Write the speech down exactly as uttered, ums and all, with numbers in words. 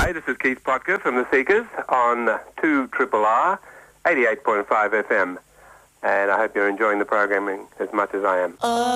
Hey, this is Keith Potker from The Seekers on two R R R, eighty-eight point five F M. And I hope you're enjoying the programming as much as I am.